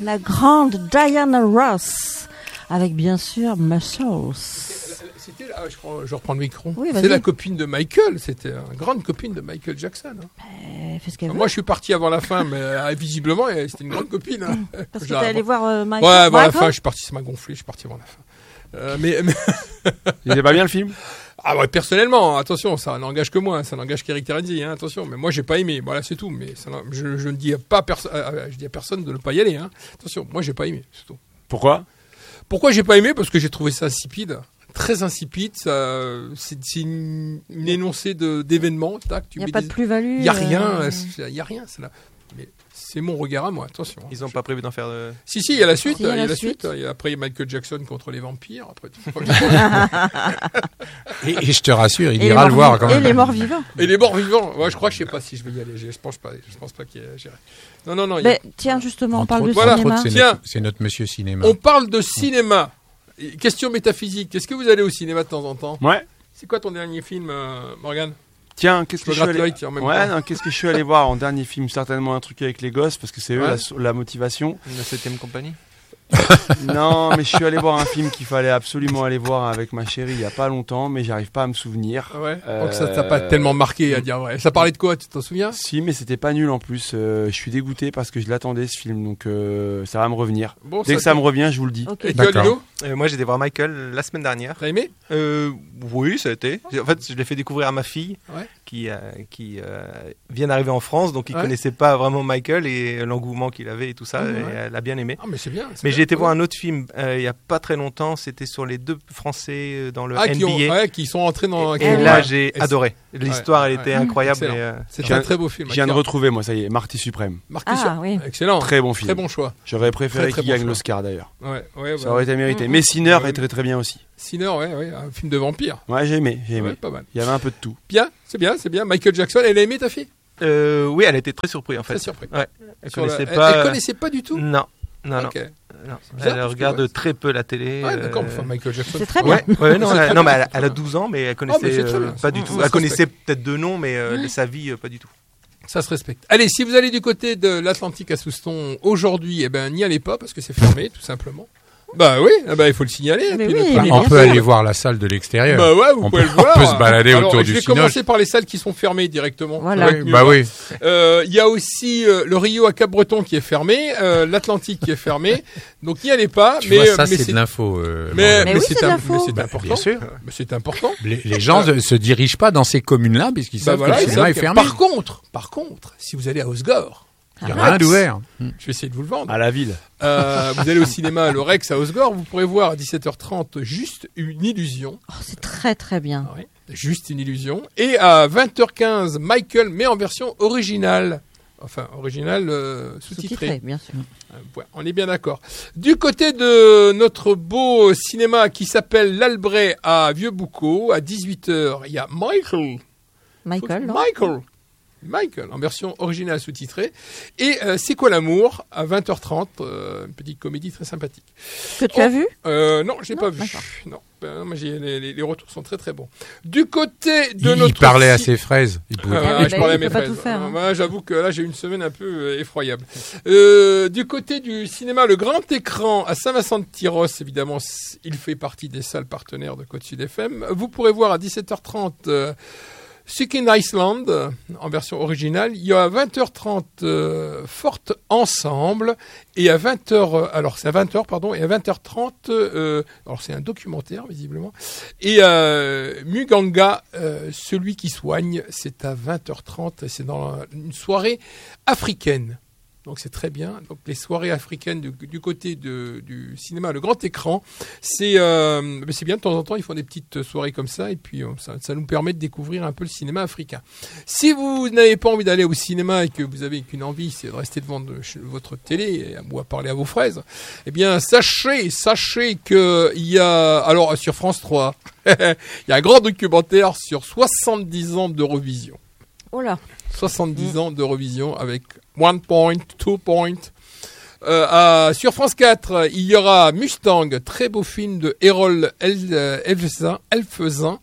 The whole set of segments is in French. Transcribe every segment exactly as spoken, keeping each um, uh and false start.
la grande Diana Ross, avec bien sûr Muscles. C'était là, je, prends, je reprends le micro. Oui, c'est la copine de Michael, c'était une grande copine de Michael Jackson. Hein. Euh, fais ce qu'elle veut. Moi, je suis parti avant la fin, mais euh, visiblement, c'était une grande copine. Hein. Parce que t'es allé voir euh, Michael. Ouais, avant Michael la fin, je suis parti, ça m'a gonflé, je suis parti avant la fin. Euh, mais, mais... Il est pas bien le film? Ah ouais, personnellement, attention, ça n'engage que moi, ça n'engage qu'Eric Terenzi, hein, attention. Mais moi, j'ai pas aimé. Voilà, c'est tout. Mais ça, je, je ne dis pas perso- euh, je dis à personne de ne pas y aller. Hein. Attention, moi, j'ai pas aimé, c'est tout. Pourquoi? Pourquoi j'ai pas aimé? Parce que j'ai trouvé ça insipide. Très insipide, ça, c'est, c'est une, une énoncée de, d'événements. Il n'y a pas des... de plus-value. Il n'y a rien, euh... il y a rien, c'est là. Mais c'est mon regard à moi, attention. Ils n'ont je... pas prévu d'en faire de... Si, si, il y a la suite. Si, il y a il y a la la suite. suite. Après, il y a Michael Jackson contre les vampires. Après, et, et je te rassure, il et ira le voir quand et même. Et les morts vivants. Et les morts vivants. Ouais, je crois que je sais pas si je vais y aller. Je pense pas. Je pense pas qu'il y ait... Non, non, non. Mais, a... Tiens, justement, on entre parle autres, de voilà. cinéma. C'est, Tiens. notre, c'est notre monsieur cinéma. On parle de cinéma. Question métaphysique. Est-ce que vous allez au cinéma de temps en temps? Ouais. C'est quoi ton dernier film, euh, Morgane? Tiens, qu'est-ce que je suis allé... allé... en même ouais, temps. non, qu'est-ce que je suis allé voir en dernier film? Certainement un truc avec les gosses, parce que c'est eux ouais. la, la motivation. La septième compagnie. Non, mais je suis allé voir un film qu'il fallait absolument aller voir avec ma chérie il y a pas longtemps, mais j'arrive pas à me souvenir. Ouais. Euh... Donc ça t'a pas tellement marqué à dire vrai. Ça parlait de quoi? Tu t'en souviens? Si, mais c'était pas nul en plus. Euh, je suis dégoûté parce que je l'attendais ce film, donc euh, ça va me revenir. Bon, Dès ça que ça me revient, je vous le dis. Okay. Et toi, Ludo? euh, Moi, j'ai été voir Michael la semaine dernière. T'as aimé? euh, Oui, ça a été. En fait, je l'ai fait découvrir à ma fille, ouais. qui, euh, qui euh, vient d'arriver en France, donc il ouais. connaissait pas vraiment Michael et l'engouement qu'il avait et tout ça. Mmh, et ouais. Elle a bien aimé. Ah, mais c'est bien. C'est mais bien. j'ai été ouais. voir un autre film euh, il y a pas très longtemps. C'était sur les deux Français dans le ah, N B A. Qui, ont, ouais, qui sont entrés dans. Et, et ouais. là, j'ai et adoré. L'histoire, elle ouais. était incroyable. Et, euh, c'est un très beau film. Je viens de retrouver, moi, ça y est, Marty Suprême. Marty ah, Suprême. Oui. Excellent. Très bon film. Très bon choix. J'aurais préféré très, très qu'il bon gagne choix. l'Oscar d'ailleurs. Ouais, ouais, ça bah, aurait été mérité. mmh. Mais Sinner ouais. est très très bien aussi. Sinner, ouais, ouais, un film de vampire. Ouais, j'ai aimé, j'ai aimé. Ouais, pas mal. Il y avait un peu de tout. Bien, c'est bien, c'est bien. Michael Jackson, elle a aimé ta fille? euh, Oui, elle était très surprise en fait. Très surprise. Ouais. Elle Sur connaissait la... pas. Elle, elle connaissait pas du tout. Non, non, okay. non. Bizarre, elle regarde que, ouais, très peu la télé. Ouais, d'accord. euh... Enfin, Michael Jackson. C'est très bien. Ouais, ouais, non, c'est elle, très non, bien. mais elle, elle a douze ans, mais elle connaissait oh, mais c'est très bien. euh, pas c'est du bon, tout. ça Elle connaissait respecte. peut-être de nom, mais euh, sa vie, euh, pas du tout. Ça se respecte. Allez, si vous allez du côté de l'Atlantique à Souston aujourd'hui, eh ben n'y allez pas parce que c'est fermé, tout simplement. Bah oui, eh ben, il faut le signaler. Mais puis oui, le... mais on bien peut sûr. aller voir la salle de l'extérieur. Bah ouais, vous on pouvez peut, le voir. on peut se balader Alors, autour je du vais cinoche. commencer par les salles qui sont fermées directement. Voilà. Oui, bah oui. Euh, Il y a aussi euh, le Rio à Cap-Breton qui est fermé, euh, l'Atlantique qui est fermé. Donc n'y allez pas. Tu mais vois, ça mais c'est de l'info. Euh, mais, Mais mais oui, c'est c'est de un- l'info. mais c'est Bah, important. bien sûr. Mais c'est important. Les, les gens ne se dirigent pas dans ces communes-là puisqu'ils Bah savent voilà, que le ils cinéma savent est que- fermé. Par contre, par contre, si vous allez à Osgore, Il n'y a rien d'ouvert. je vais essayer de vous le vendre. À la ville. Euh, vous allez au cinéma à le Rex à Osgore, vous pourrez voir à dix-sept heures trente Juste une illusion. Oh, c'est très très bien. Ah oui, Juste une illusion. Et à vingt heures quinze, Michael, mais en version originale. Enfin, originale euh, sous-titrée. Sous-titré, bien sûr. Euh, ouais, on est bien d'accord. Du côté de notre beau cinéma qui s'appelle l'Albret à Vieux-Boucau, à dix-huit heures, il y a Michael. Michael, non Michael. Michael, en version originale sous-titrée. Et euh, C'est quoi l'amour à vingt heures trente, euh, une petite comédie très sympathique. Que tu Oh, as vu euh, Non, j'ai Non, pas vu. d'accord. Non, ben, moi, j'ai, les, les- les retours sont très très bons. Du côté de Il, notre il parlait à ci- ses fraises. Il pouvait Ah, pas. ouais, mais je bah, parlais à il mes peut pas fraises. tout faire, hein. Moi, j'avoue que là, j'ai eu une semaine un peu euh, effroyable. Euh, du côté du cinéma, le grand écran à Saint-Vincent-de-Tyros, évidemment, c- il fait partie des salles partenaires de Côte Sud F M. Vous pourrez voir à dix-sept heures trente euh, Chicken Iceland euh, en version originale. Il y a à vingt heures trente euh, Forte Ensemble et à vingt heures euh, alors c'est à vingt heures pardon et à vingt heures trente euh, alors c'est un documentaire visiblement et euh, Muganga euh, celui qui soigne, c'est à vingt heures trente et c'est dans une soirée africaine. Donc c'est très bien. Donc les soirées africaines du, du côté de, du cinéma, le grand écran, c'est euh, mais c'est bien de temps en temps. Ils font des petites soirées comme ça et puis euh, ça, ça nous permet de découvrir un peu le cinéma africain. Si vous n'avez pas envie d'aller au cinéma et que vous avez qu'une envie, c'est de rester devant de, chez votre télé ou à parler à vos fraises, eh bien sachez, sachez que il y a alors sur France trois, il y a un grand documentaire sur soixante-dix ans d'Eurovision. Oh là. soixante-dix mmh. ans d'Eurovision avec One Point, Two Point. Euh, à, sur France quatre, il y aura Mustang, très beau film de Errol Elfezin. Elfezin.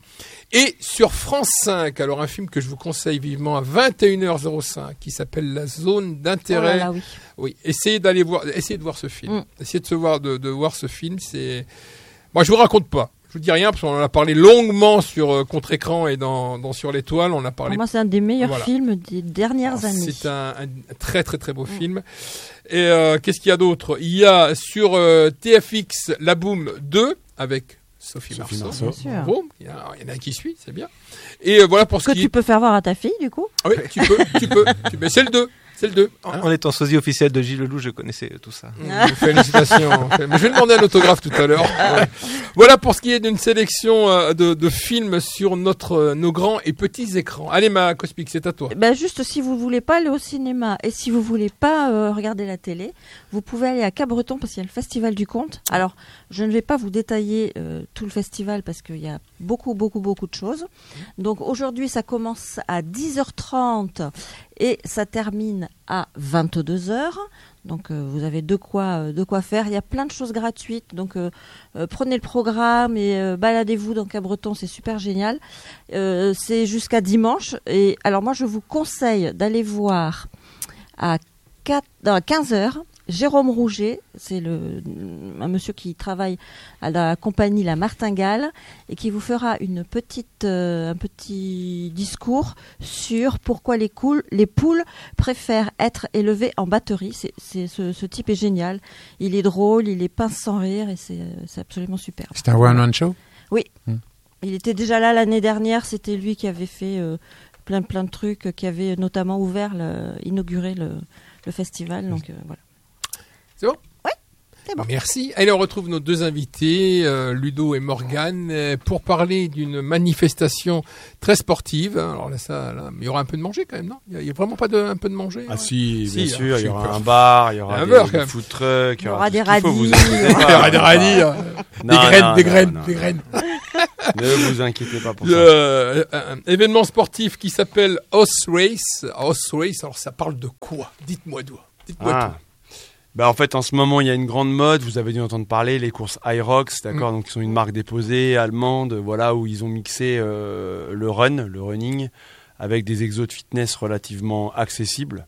Et sur France cinq, alors un film que je vous conseille vivement à vingt et une heures cinq, qui s'appelle La Zone Oh d'intérêt. là là, oui. Oui, essayez d'aller voir, essayez de voir ce film. Mm. Essayez de se voir, de, de voir ce film. C'est, moi, je vous raconte pas. Je vous dis rien parce qu'on en a parlé longuement sur euh, contre-écran et dans, dans Sur l'Étoile. On a parlé. Pour moi, c'est un des meilleurs Voilà. films des dernières Alors, années. c'est un, un très très très beau film. Et euh, qu'est-ce qu'il y a d'autre? Il y a sur euh, T F X La Boom deux avec Sophie, Sophie Marceau. Marceau. Bien sûr. Bravo. Il y, a, il y en a un qui suit, c'est bien. Et euh, voilà pour ce Que qui. tu peux faire voir à ta fille, du coup. Ah oui, tu peux, tu peux. Tu... Mais c'est le deux. C'est le deux. En, en étant sosie officiel de Gilles Leloup, je connaissais tout ça. Mmh, félicitations. Mais je vais demander un autographe tout à l'heure. Ouais. Voilà pour ce qui est d'une sélection euh, de, de films sur notre, euh, nos grands et petits écrans. Allez, ma Cospic, c'est à toi. Ben juste, si vous voulez pas aller au cinéma et si vous voulez pas euh, regarder la télé, vous pouvez aller à Cabreton parce qu'il y a le Festival du Conte. Alors, je ne vais pas vous détailler euh, tout le festival parce qu'il y a beaucoup, beaucoup, beaucoup de choses. Donc aujourd'hui, ça commence à dix heures trente et ça termine à vingt-deux heures. Donc euh, vous avez de quoi, euh, de quoi faire. Il y a plein de choses gratuites. Donc euh, euh, prenez le programme et euh, baladez-vous dans Cabreton, c'est super génial. Euh, c'est jusqu'à dimanche. Et alors moi je vous conseille d'aller voir à quatre, non, à quinze heures Jérôme Rouget, c'est le, un monsieur qui travaille à la compagnie La Martingale et qui vous fera une petite, euh, un petit discours sur pourquoi les, cool, les poules préfèrent être élevées en batterie. C'est, c'est, ce, ce type est génial. Il est drôle, il est pince sans rire et c'est, c'est absolument super. C'est un one-man show? Il était déjà là l'année dernière. C'était lui qui avait fait euh, plein, plein de trucs, qui avait notamment ouvert, le, inauguré le, le festival. Donc euh, voilà. C'est bon? Ouais, c'est bon. Merci. Allez, on retrouve nos deux invités, euh, Ludo et Morgane, euh, pour parler d'une manifestation très sportive. Alors là, ça, là, il y aura un peu de manger quand même, non? Il n'y a, a vraiment pas de, un peu de manger? Ah hein si, Si, bien hein, sûr, il j'ai y aura peur. un bar, il y Un aura des, beurre, quand des même. food trucks, Il y aura tout des ce qu'il faut, radis. vous inquiétez Il y pas. aura des radis, euh, Non, des graines, non, des non, graines, non, des non. graines. Ne vous inquiétez pas pour ça. Euh, un événement sportif qui s'appelle Horse Race. Horse Race, alors ça parle de quoi? Dites-moi d'où. Dites-moi Ah. Bah en fait en ce moment il y a une grande mode, vous avez dû entendre parler, les courses Hyrox, d'accord, Mm. donc ils sont une marque déposée allemande, voilà, où ils ont mixé euh, le run, le running, avec des exos de fitness relativement accessibles,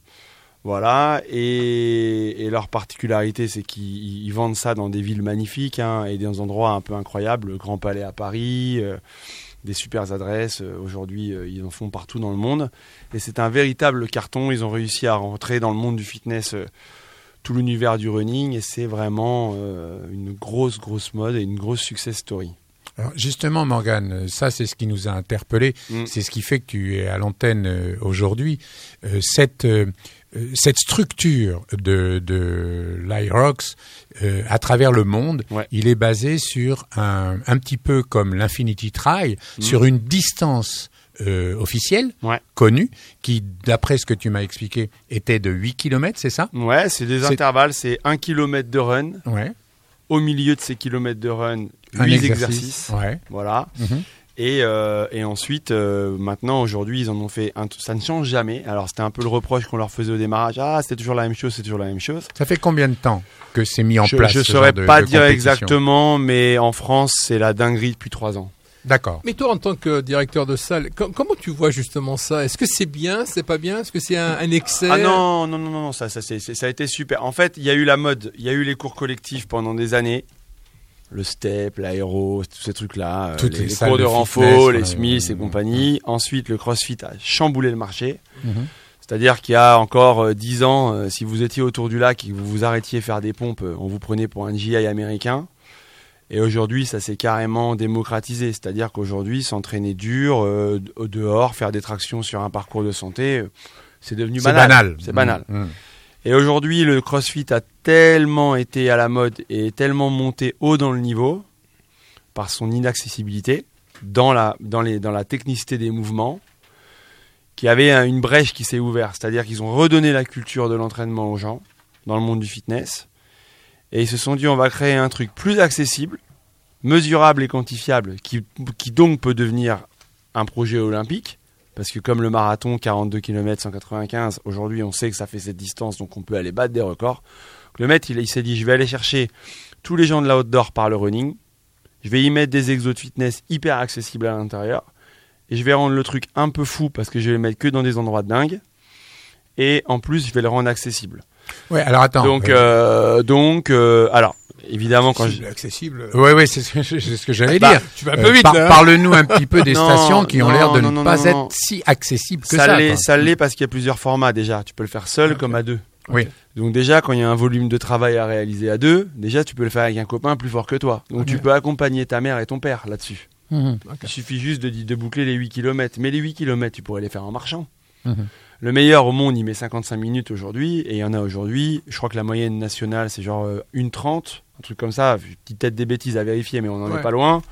voilà, et, et leur particularité c'est qu'ils ils vendent ça dans des villes magnifiques hein, et dans des endroits un peu incroyables, le Grand Palais à Paris, euh, des super adresses, euh, aujourd'hui euh, ils en font partout dans le monde, et c'est un véritable carton, ils ont réussi à rentrer dans le monde du fitness euh, tout l'univers du running et c'est vraiment euh, une grosse grosse mode et une grosse success story. Alors justement, Morgane, ça c'est ce qui nous a interpellés, Mm. c'est ce qui fait que tu es à l'antenne euh, aujourd'hui. Euh, cette, euh, euh, cette structure de, de l'Hyrox euh, à travers le monde, Ouais. il est basé sur un, un petit peu comme l'Infinity Trail, Mm. sur une distance euh, officielle, Ouais. connue, qui d'après ce que tu m'as expliqué était de huit kilomètres, c'est ça? Ouais, c'est des C'est- intervalles, c'est un kilomètre de run, Ouais. au milieu de ces kilomètres de run, Un huit exercice. exercices, Ouais. voilà. Mhm. Et, euh, et ensuite, euh, maintenant, aujourd'hui, ils en ont fait. Un, ça ne change jamais. Alors, c'était un peu le reproche qu'on leur faisait au démarrage. Ah, c'était toujours la même chose, c'est toujours la même chose. Ça fait combien de temps que c'est mis en je place ne ce saurais genre de- pas de dire compétition? exactement, mais en France, c'est la dinguerie depuis trois ans. D'accord. Mais toi, en tant que directeur de salle, com- comment tu vois justement ça? Est-ce que c'est bien, c'est pas bien? Est-ce que c'est un, un excès? Ah non, non, non, non, non, ça, ça, c'est- c'est- ça a été super. En fait, il y a eu la mode, il y a eu les cours collectifs pendant des années. Le step, l'aéro, tous ces trucs-là. euh, Toutes les, les les salles cours de, de renfo, fitness, les ouais, Smiths ouais, et compagnie. Ensuite, le CrossFit a chamboulé le marché. Mhm. C'est-à-dire qu'il y a encore euh, dix ans, euh, si vous étiez autour du lac et que vous vous arrêtiez faire des pompes, euh, on vous prenait pour un G I américain. Et aujourd'hui, ça s'est carrément démocratisé. C'est-à-dire qu'aujourd'hui, s'entraîner dur, euh, au dehors, faire des tractions sur un parcours de santé, euh, c'est devenu C'est banal. banal. C'est banal. Mhm. Et aujourd'hui, le CrossFit a tellement été à la mode et tellement monté haut dans le niveau par son inaccessibilité, dans la, dans les, dans la technicité des mouvements, qu'il y avait un- une brèche qui s'est ouverte. C'est-à-dire qu'ils ont redonné la culture de l'entraînement aux gens dans le monde du fitness. Et ils se sont dit, on va créer un truc plus accessible, mesurable et quantifiable, qui, qui donc peut devenir un projet olympique. Parce que comme le marathon, quarante-deux kilomètres, cent quatre-vingt-quinze, aujourd'hui on sait que ça fait cette distance, donc on peut aller battre des records. Donc le maître, il, il s'est dit, je vais aller chercher tous les gens de la outdoor par le running, je vais y mettre des exos de fitness hyper accessibles à l'intérieur, et je vais rendre le truc un peu fou parce que je vais le mettre que dans des endroits dingues. Et en plus, je vais le rendre accessible. Ouais, alors attends. Donc, ouais. euh, donc, euh, alors, évidemment, quand je... accessible. Ouais, ouais, c'est ce que, c'est ce que j'allais Bah, dire. Tu vas un peu vite, par- là. Parle-nous un petit peu des Non, stations qui ont non, l'air de non, ne non, pas non, être non. si accessibles que ça ça. l'est, quoi. ça l'est parce qu'il y a plusieurs formats déjà. Tu peux le faire seul comme à deux. Oui. Donc déjà, quand il y a un volume de travail à réaliser à deux, déjà tu peux le faire avec un copain plus fort que toi. Donc tu peux accompagner ta mère et ton père là-dessus. Mhm. Il suffit juste de, de boucler les huit kilomètres. Mais les huit kilomètres, tu pourrais les faire en marchant. Mhm. Le meilleur au monde, il met cinquante-cinq minutes aujourd'hui. Et il y en a aujourd'hui, je crois que la moyenne nationale, c'est genre euh, une trente, un truc comme ça. Petite tête des bêtises à vérifier, mais on n'en Ouais. est pas loin.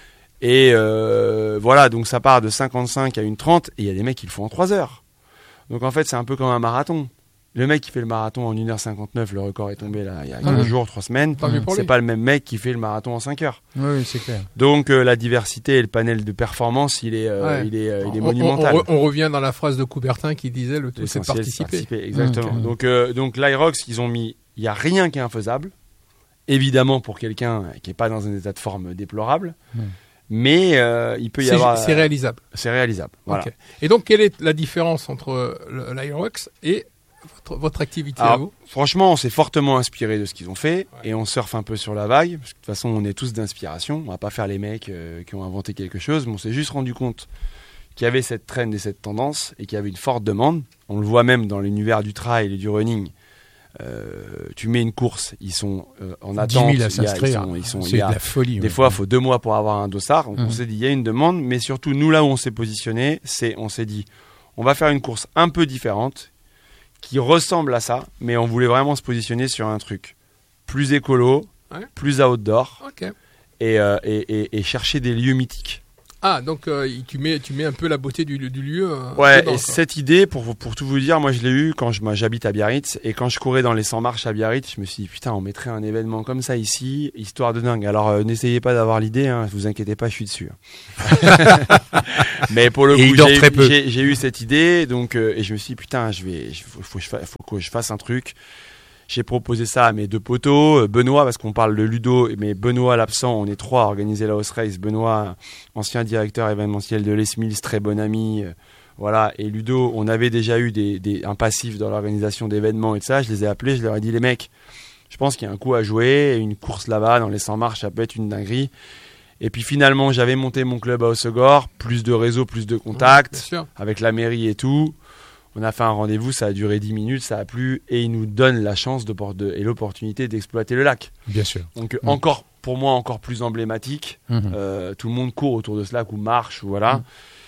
Et euh, voilà, donc ça part de cinquante-cinq à une trente. Et il y a des mecs qui le font en trois heures. Donc en fait, c'est un peu comme un marathon. Le mec qui fait le marathon en une heure cinquante-neuf, le record est tombé là il y a quinze Mhm. jours, trois semaines. Tant mieux pour C'est lui. pas le même mec qui fait le marathon en cinq heures. Oui, oui, c'est clair. Donc euh, la diversité et le panel de performance, il est, euh, Ouais. il est, euh, il est On- monumental. On, on, on revient dans la phrase de Coubertin qui disait le tout c'est de L'essentiel, c'est participer. Exactement. Mmh. Donc, euh, donc l'Irox, ils ont mis, il y a rien qui est infaisable. Évidemment pour quelqu'un qui est pas dans un état de forme déplorable, Mmh. mais euh, il peut y C'est avoir. c'est réalisable. C'est réalisable. Voilà. Ok. Et donc, quelle est la différence entre le- l'Irox et votre, votre activité à Alors, vous? franchement, on s'est fortement inspiré de ce qu'ils ont fait et on surfe un peu sur la vague. Parce que de toute façon, on est tous d'inspiration. On va pas faire les mecs euh, qui ont inventé quelque chose, mais on s'est juste rendu compte qu'il y avait cette trend et cette tendance et qu'il y avait une forte demande. On le voit même dans l'univers du trail et du running. Euh, tu mets une course, ils sont euh, en dix attente. mille à il y a- s'inscrire. Ils sont, ils sont- il C'est y de a- la folie. des ouais. fois, il faut deux mois pour avoir un dossard. Donc, on Mhm. s'est dit, il y a une demande, mais surtout, nous, là où on s'est positionné, c'est, on s'est dit, on va faire une course un peu différente, qui ressemble à ça, mais on voulait vraiment se positionner sur un truc plus écolo, Ouais. plus outdoor, Ok. et, euh, et, et- et chercher des lieux mythiques. Ah, donc euh, tu, mets, tu mets un peu la beauté du, du lieu. euh, Ouais, dedans, et quoi. cette idée, pour, pour tout vous dire, moi je l'ai eu quand je, moi, j'habite à Biarritz, et quand je courais dans les cent marches à Biarritz, je me suis dit, putain, on mettrait un événement comme ça ici, histoire de dingue. Alors euh, n'essayez pas d'avoir l'idée, hein, vous inquiétez pas, je suis dessus. Mais pour le Et il coup, dort j'ai, très eu- peu. j'ai- j'ai eu cette idée, donc, euh, et je me suis dit, putain, je vais, il faut, faut que je fa- faut que je fasse un truc. J'ai proposé ça à mes deux poteaux, euh, Benoît, parce qu'on parle de Ludo, mais Benoît l'absent, on est trois à organiser la House Race. Benoît, ancien directeur événementiel de Les Mills, très bon ami, euh, voilà. Et Ludo, on avait déjà eu des, des, un passif dans l'organisation d'événements et de ça. Je les ai appelés, je leur ai dit, les mecs, je pense qu'il y a un coup à jouer, une course là-bas dans les cent marches, ça peut être une dinguerie. Et puis finalement, j'avais monté mon club à Hossegor, plus de réseau, plus de Bien contacts, sûr. avec la mairie et tout. On a fait un rendez-vous, ça a duré dix minutes, ça a plu, et ils nous donnent la chance de, por- de- et l'opportunité d'exploiter le lac. Bien sûr. Donc Mm. encore, pour moi, encore plus emblématique. Mhm. Euh, tout le monde court autour de ce lac ou marche, ou voilà.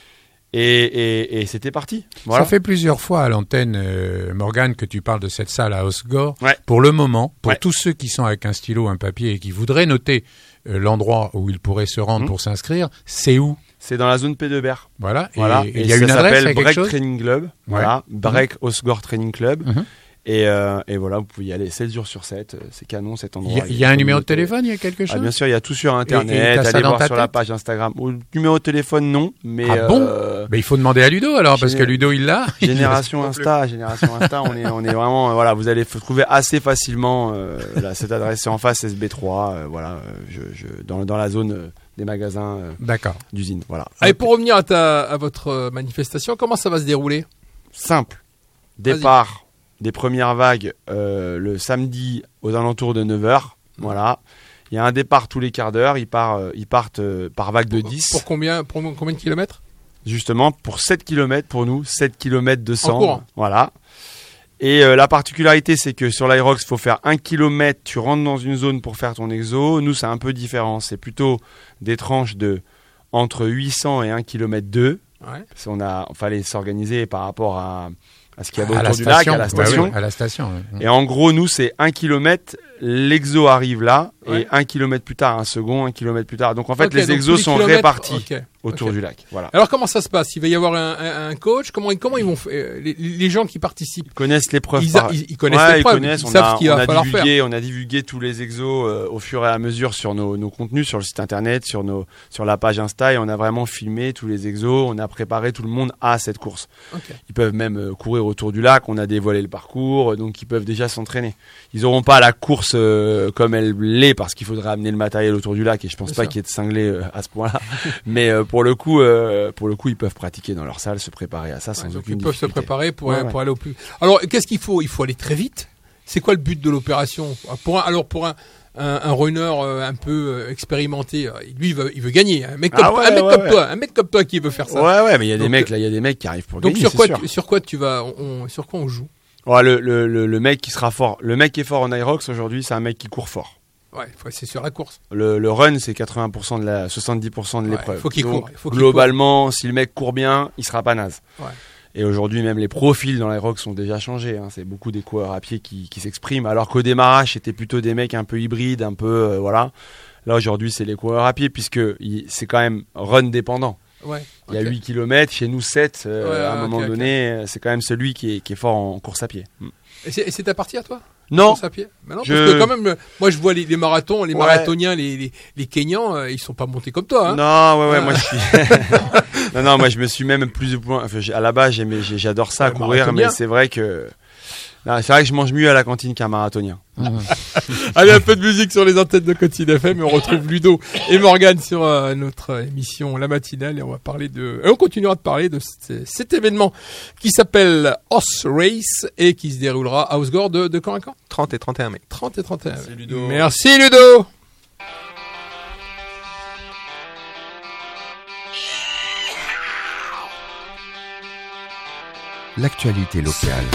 Et, et, et c'était parti. Voilà. Ça fait plusieurs fois à l'antenne, euh, Morgane, que tu parles de cette salle à Hossegor. Ouais. Pour le moment, pour Ouais. tous ceux qui sont avec un stylo, un papier et qui voudraient noter euh, l'endroit où ils pourraient se rendre Mhm. pour s'inscrire, c'est où? C'est dans la zone P deux Ber. Voilà. Voilà. Et il y a une ça adresse, il y a s'appelle quelque Break chose? Training Club. Voilà. Break Hossegor Training Club. Mhm. Et, euh, et voilà, vous pouvez y aller sept jours sur sept. C'est canon cet Il endroit. y a, il y a un numéro de communauté. téléphone, il y a quelque chose? Ah, bien sûr, il y a tout sur Et- et Internet. t'as ça Allez dans voir ta sur la tête page Instagram. Au numéro de téléphone, non. Mais Ah bon euh, Ben, il faut demander à Ludo alors, parce Géné- que Ludo il l'a. Génération Insta, Génération Insta, on est, on est vraiment, euh, voilà, vous allez f- trouver assez facilement euh, là, cette adresse. C'est en face S B trois, euh, voilà, euh, je, je, dans, dans la zone euh, des magasins euh, D'accord. d'usine, voilà. Allez, pour revenir à, ta, à votre euh, manifestation, comment ça va se dérouler? Simple. Départ des premières vagues euh, le samedi aux alentours de neuf heures, voilà. Il y a un départ tous les quarts d'heure, ils, part, euh, ils partent euh, par vague de dix. Pour combien, pour combien de kilomètres? Justement pour sept kilomètres pour nous, sept kilomètres de En cent. courant. Voilà. Et euh, la particularité, c'est que sur l'Irox, il faut faire un kilomètre, tu rentres dans une zone pour faire ton exo. Nous, c'est un peu différent. C'est plutôt des tranches de entre huit cents et un kilomètre deux. Ouais. Parce qu'on a, fallait s'organiser par rapport à, à ce qu'il y avait À la autour du lac, station. à la Ouais, station. ouais, à la station. ouais. Et en gros, nous, c'est un kilomètre, l'exo arrive là, Ouais. et un kilomètre plus tard, un second, un kilomètre plus tard. Donc en fait, Ok, les donc exos tous les sont kilomètres- répartis ok. autour ok. du lac. Voilà. Alors comment ça se passe? Il va y avoir un, un- un coach? Comment, comment ils vont faire euh, les, les gens qui participent? Ils connaissent l'épreuve. Ils, a- par- ils- ils connaissent Ouais, les ils preuves, connaissent. ils on savent a, ce qu'il on va a falloir faire. divulgué, on a divulgué tous les exos euh, au fur et à mesure sur nos, nos contenus, sur le site internet, sur nos, sur la page Insta, et on a vraiment filmé tous les exos. On a préparé tout le monde à cette course. Ok. Ils peuvent même euh, courir autour du lac. On a dévoilé le parcours, euh, donc ils peuvent déjà s'entraîner. Ils n'auront pas la course course euh, comme elle l'est, parce qu'il faudrait amener le matériel autour du lac, et je pense Bien pas sûr. qu'il y ait de cinglés euh, à ce point-là. Mais euh, pour le coup, euh, pour le coup, ils peuvent pratiquer dans leur salle, se préparer à ça sans Ouais, donc aucune ils peuvent se difficulté. préparer pour, Ouais, pour ouais. aller au plus. Alors, qu'est-ce qu'il faut? Il faut aller très vite. C'est quoi le but de l'opération? Pour un, alors pour un, un, un runner euh, un peu euh, expérimenté, euh, lui il veut, il veut gagner. Un mec comme, Ah ouais, un mec ouais, comme ouais. toi, un mec comme toi qui veut faire ça. Ouais, ouais, mais il y a des Donc, mecs là, il y a des mecs qui arrivent pour Donc gagner. sur c'est quoi, sûr. tu, sur quoi tu vas, on, sur quoi on joue? Ouais, le, le, le, le mec qui sera fort, le mec qui est fort en Irox aujourd'hui, c'est un mec qui court fort. Ouais, faut- c'est sur la course. Le, le run, c'est quatre-vingts pour cent de la, soixante-dix pour cent de Ouais, l'épreuve. faut qu'il Donc, court, il faut qu'il globalement, si le mec court bien, il sera pas naze. Ouais. Et aujourd'hui, même les profils dans l'Irox ont déjà changé. Hein. C'est beaucoup des coureurs à pied qui, qui s'expriment. Alors qu'au démarrage, c'était plutôt des mecs un peu hybrides, un peu, euh, voilà. Là, aujourd'hui, c'est les coureurs à pied, puisque il- c'est quand même run dépendant. Ouais. Il y a ok. huit kilomètres, chez nous sept. euh, Ouais, à un ok, moment ok. donné, euh, c'est quand même celui qui est, qui est fort en course à pied. Mm. Et c'est, et c'est ta partie à toi? Non, Course à pied. Mais non, Je- parce que quand même, euh, moi je vois les, les marathons, les Ouais. marathoniens, les, les, les Kenyans, euh, ils sont pas montés comme toi. Hein. non, ouais, ouais, Ah. moi je suis. non, non, moi je me suis même plus ou moins. Enfin, j'ai- à la base, j'aimais, j'ai- j'adore ça, Ouais, courir, marathonien. mais c'est vrai que. Non, c'est vrai que je mange mieux à la cantine qu'un marathonien. Allez, un peu de musique sur les antennes de Contine F M et on retrouve Ludo et Morgane sur euh, notre émission La Matinale et on va parler de, et on continuera de parler de cet, cet événement qui s'appelle Horse Race et qui se déroulera à Osgore de, de quand à quand? trente et trente et un mai. trente et trente et un. Merci, Ludo. Merci Ludo. L'actualité locale,